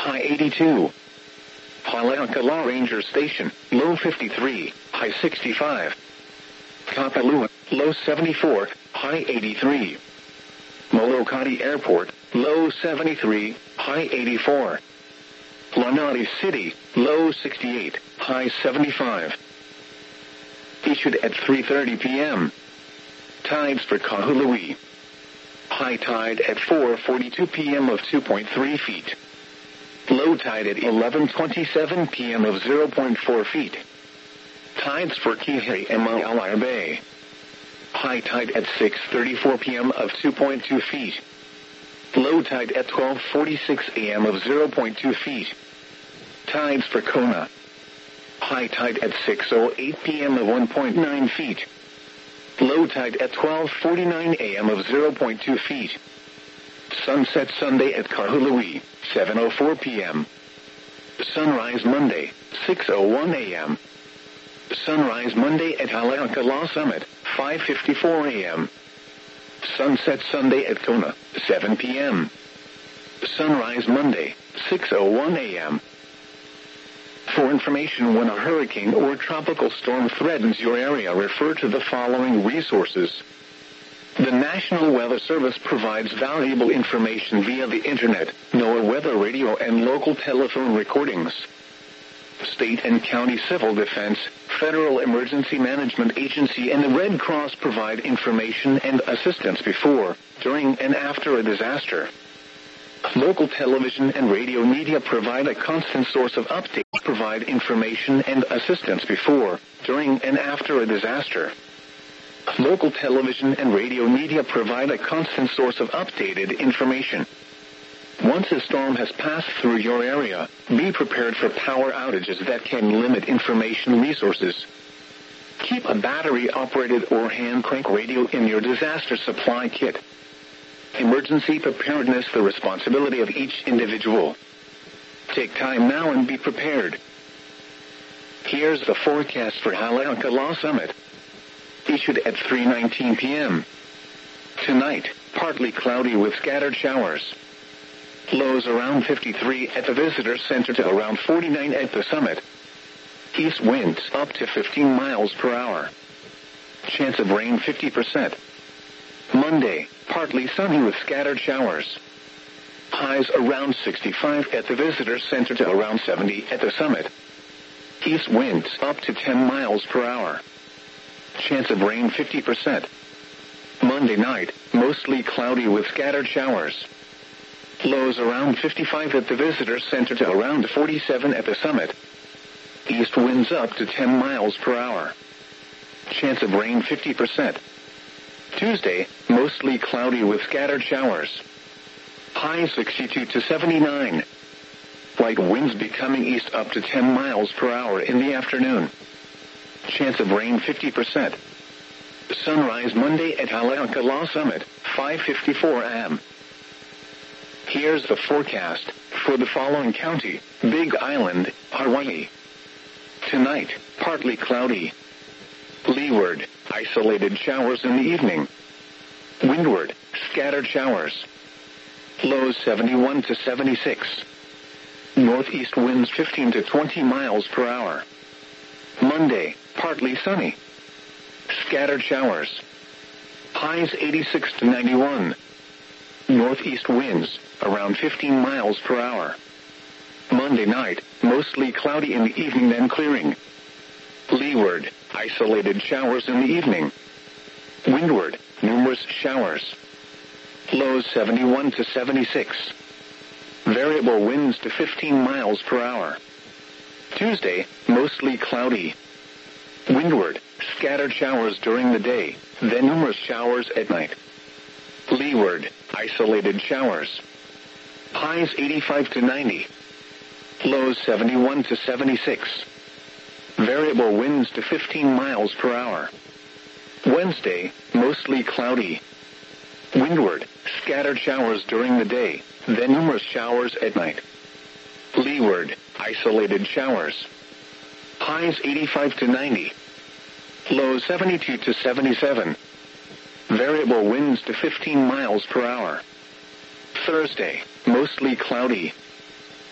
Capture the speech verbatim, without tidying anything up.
high eighty-two. Haleakala Ranger Station, low fifty-three, high sixty-five. Kapalua, low seventy-four, high eighty-three. Molokati Airport, low seventy-three, high eighty-four. Lanai City, low sixty-eight, high seventy-five. Issued at three thirty p.m. Tides for Kahului. High tide at four forty-two p.m. of two point three feet. Low tide at eleven twenty-seven p.m. of zero point four feet. Tides for Kihei and Maalaea Bay. High tide at six thirty-four p.m. of two point two feet. Low tide at twelve forty-six a.m. of zero point two feet. Tides for Kona. High tide at six oh eight p.m. of one point nine feet. Low tide at twelve forty-nine a.m. of zero point two feet. Sunset Sunday at Kahului, seven oh four p.m. Sunrise Monday, six oh one a.m. Sunrise Monday at Haleakala Summit, five fifty-four a.m. Sunset Sunday at Kona, seven p.m. Sunrise Monday, six oh one a.m. For information when a hurricane or tropical storm threatens your area, refer to the following resources. The National Weather Service provides valuable information via the Internet, NOAA weather radio and local telephone recordings. State and county civil defense, Federal Emergency Management Agency and the Red Cross provide information and assistance before, during and after a disaster. Local television and radio media provide a constant source of updates, provide information and assistance before, during and after a disaster. Local television and radio media provide a constant source of updated information. Once a storm has passed through your area, be prepared for power outages that can limit information resources. Keep a battery-operated or hand-crank radio in your disaster supply kit. Emergency preparedness the responsibility of each individual. Take time now and be prepared. Here's the forecast for Haleakala Summit. Issued at three nineteen p.m. Tonight, partly cloudy with scattered showers. Lows around fifty-three at the visitor center to around forty-nine at the summit. East winds up to fifteen miles per hour. Chance of rain fifty percent. Monday, partly sunny with scattered showers. Highs around sixty-five at the visitor center to around seventy at the summit. East winds up to ten miles per hour. Chance of rain fifty percent. Monday night, mostly cloudy with scattered showers. Lows around fifty-five at the visitor center to around forty-seven at the summit. East winds up to ten miles per hour. Chance of rain fifty percent. Tuesday, mostly cloudy with scattered showers. High sixty-two to seventy-nine. Light winds becoming east up to ten miles per hour in the afternoon. Chance of rain fifty percent. Sunrise Monday at Haleakala Summit, five fifty-four a.m. Here's the forecast for the following county: Big Island, Hawaii. Tonight, partly cloudy. Leeward, isolated showers in the evening. Windward, scattered showers. Lows seventy-one to seventy-six. Northeast winds fifteen to twenty miles per hour. Monday, partly sunny. Scattered showers. Highs eighty-six to ninety-one. Northeast winds around fifteen miles per hour. Monday night, mostly cloudy in the evening then clearing. Leeward, isolated showers in the evening. Windward, numerous showers. Lows seventy-one to seventy-six. Variable winds to fifteen miles per hour. Tuesday, mostly cloudy. Windward, scattered showers during the day, then numerous showers at night. Leeward, isolated showers. Highs eighty-five to ninety. Lows seventy-one to seventy-six. Variable winds to fifteen miles per hour. Wednesday, mostly cloudy. Windward, scattered showers during the day, then numerous showers at night. Leeward, isolated showers. Highs eighty-five to ninety. Lows seventy-two to seventy-seven. Variable winds to fifteen miles per hour. Thursday, mostly cloudy.